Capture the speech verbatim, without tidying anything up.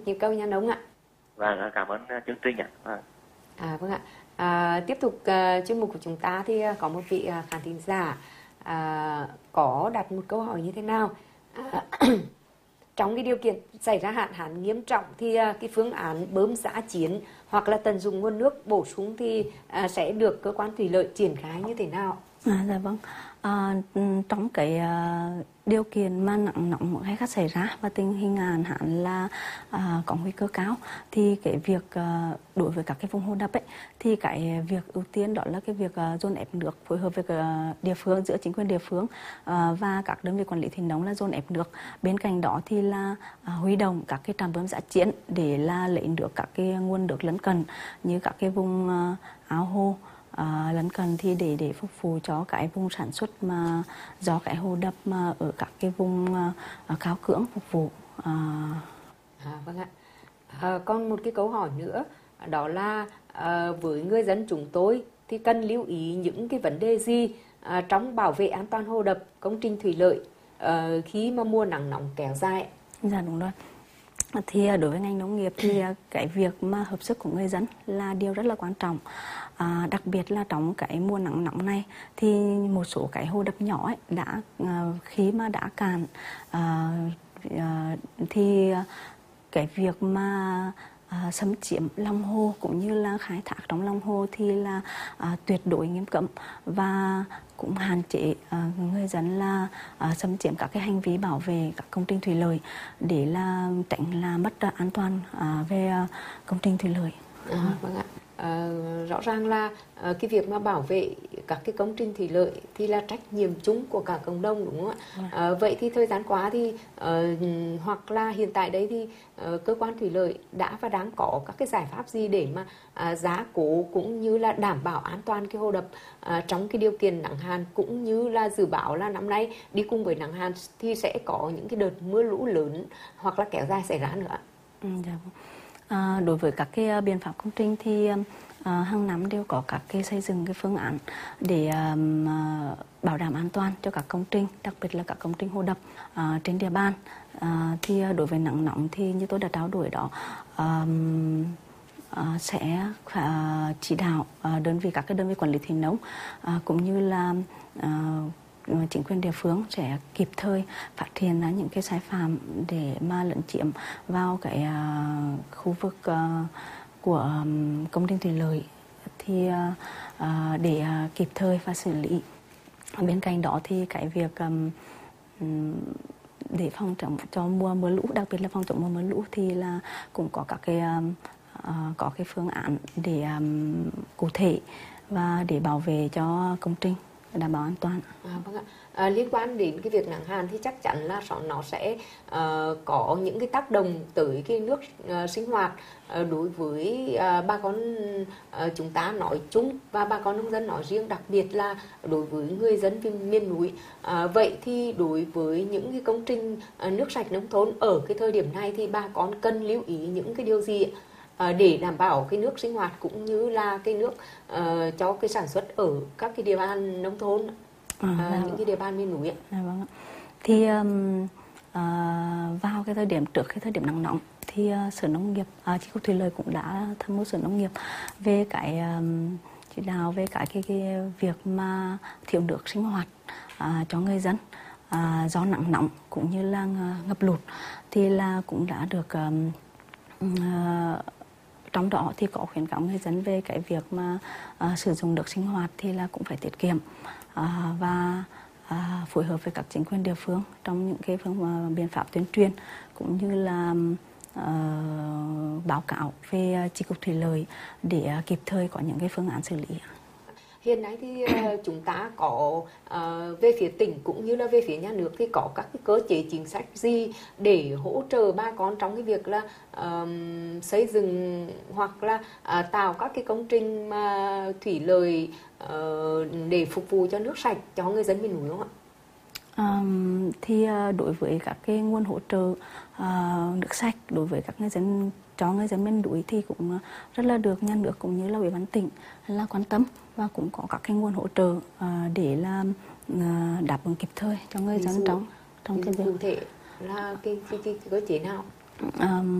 nhịp cầu nhà nông ạ. Vâng, cảm ơn chương trình ạ. Vâng. À vâng ạ. À, tiếp tục uh, chuyên mục của chúng ta thì uh, có một vị uh, khán thính giả uh, có đặt một câu hỏi như thế nào. À, trong cái điều kiện xảy ra hạn hán nghiêm trọng thì uh, cái phương án bơm giã chiến hoặc là tận dụng nguồn nước bổ sung thì uh, sẽ được cơ quan thủy lợi triển khai như thế nào? À, dạ vâng. À, trong cái uh, điều kiện mà nắng nóng hay khắc xảy ra và tình hình hạn hán là uh, có nguy cơ cao thì cái việc uh, đối với các cái vùng hồ đập ấy thì cái việc ưu tiên đó là cái việc uh, dồn ép nước phối hợp với uh, địa phương giữa chính quyền địa phương uh, và các đơn vị quản lý thủy nông là dồn ép nước. Bên cạnh đó thì là uh, huy động các cái trạm bơm giã chiến để là lấy nước các cái nguồn nước lân cận như các cái vùng uh, ao hồ. À, lân cận thì để để phục vụ cho cái vùng sản xuất mà do cái hồ đập mà ở các cái vùng uh, cao cưỡng phục vụ. À... À, vâng ạ. À, còn một cái câu hỏi nữa đó là à, với người dân chúng tôi thì cần lưu ý những cái vấn đề gì à, trong bảo vệ an toàn hồ đập, công trình thủy lợi à, khi mà mùa nắng nóng kéo dài? Dạ đúng rồi. Thì đối với ngành nông nghiệp thì cái việc mà hợp sức của người dân là điều rất là quan trọng. À, đặc biệt là trong cái mùa nắng nóng này thì một số cái hồ đập nhỏ ấy đã à, khi mà đã cạn à, à, thì cái việc mà à, xâm chiếm lòng hồ cũng như là khai thác trong lòng hồ thì là à, tuyệt đối nghiêm cấm và cũng hạn chế à, người dân là à, xâm chiếm các cái hành vi bảo vệ các công trình thủy lợi để là tránh là mất an toàn à, về à, công trình thủy lợi. À, vâng ạ. À, rõ ràng là à, cái việc mà bảo vệ các cái công trình thủy lợi thì là trách nhiệm chung của cả cộng đồng, đúng không ạ? À, vậy thì thời gian qua thì à, hoặc là hiện tại đấy thì à, cơ quan thủy lợi đã và đang có các cái giải pháp gì để mà à, giá cố cũng như là đảm bảo an toàn cái hồ đập à, trong cái điều kiện nắng hạn, cũng như là dự báo là năm nay đi cùng với nắng hạn thì sẽ có những cái đợt mưa lũ lớn hoặc là kéo dài xảy ra nữa? Ừ, dạ. À, đối với các cái biện pháp công trình thì à, hàng năm đều có các cái xây dựng cái phương án để à, bảo đảm an toàn cho các công trình, đặc biệt là các công trình hồ đập à, trên địa bàn. À, thì đối với nắng nóng thì như tôi đã trao đổi đó, à, à, sẽ à, chỉ đạo à, đơn vị các cái đơn vị quản lý thủy nông à, cũng như là à, chính quyền địa phương sẽ kịp thời phát hiện ra những cái sai phạm để mà lấn chiếm vào cái uh, khu vực uh, của um, công trình thủy lợi thì uh, uh, để uh, kịp thời và xử lý. Bên cạnh đó thì cái việc um, để phòng chống cho mùa mưa lũ, đặc biệt là phòng chống mùa mưa lũ thì là cũng có các cái um, uh, có cái phương án để um, cụ thể và để bảo vệ cho công trình đảm bảo an toàn. À, vâng ạ. À, liên quan đến cái việc nắng hạn thì chắc chắn là nó sẽ uh, có những cái tác động tới cái nước uh, sinh hoạt uh, đối với uh, bà con uh, chúng ta nói chung và bà con nông dân nói riêng, đặc biệt là đối với người dân miền núi. Uh, vậy thì đối với những cái công trình uh, nước sạch nông thôn ở cái thời điểm này thì bà con cần lưu ý những cái điều gì để đảm bảo cái nước sinh hoạt cũng như là cái nước uh, cho cái sản xuất ở các cái địa bàn nông thôn, à, uh, những cái địa bàn miền núi ạ? À, vâng. Thì um, uh, vào cái thời điểm trước cái thời điểm nắng nóng thì uh, Sở Nông nghiệp, uh, Chi cục Thủy lợi cũng đã tham mưu Sở Nông nghiệp về cái um, chỉ đạo về cái cái, cái việc mà thiếu nước sinh hoạt uh, cho người dân uh, do nắng nóng cũng như là ngập lụt thì là cũng đã được um, uh, trong đó thì có khuyến cáo người dân về cái việc mà uh, sử dụng nước sinh hoạt thì là cũng phải tiết kiệm uh, và uh, phối hợp với các chính quyền địa phương trong những cái phương uh, biện pháp tuyên truyền cũng như là uh, báo cáo về Chi cục Thủy lợi để uh, kịp thời có những cái phương án xử lý. Hiện nay thì uh, chúng ta có uh, về phía tỉnh cũng như là về phía nhà nước thì có các cái cơ chế chính sách gì để hỗ trợ bà con trong cái việc là uh, xây dựng hoặc là uh, tạo các cái công trình mà thủy lợi uh, để phục vụ cho nước sạch cho người dân miền núi không ạ? Um, thì uh, đối với các cái nguồn hỗ trợ uh, nước sạch đối với các người dân cho người dân miền núi thì cũng rất là được nhà nước cũng như là ủy ban tỉnh là quan tâm và cũng có các cái nguồn hỗ trợ uh, để làm uh, đáp ứng kịp thời cho người dân trong trong cái việc cụ thể là cái, cái, cái, cái cơ chế nào? Um,